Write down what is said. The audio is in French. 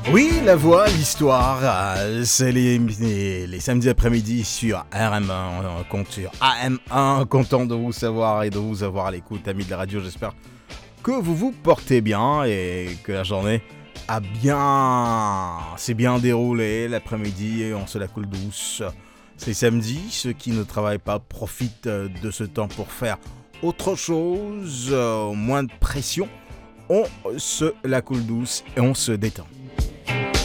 Oui, la voix, l'histoire, c'est les samedis après-midi sur RM1, on compte sur AM1, content de vous savoir et de vous avoir à l'écoute, amis de la radio, j'espère que vous vous portez bien et que la journée s'est bien déroulée, l'après-midi, on se la coule douce. C'est samedi, ceux qui ne travaillent pas profitent de ce temps pour faire autre chose, moins de pression, on se la coule douce et on se détend.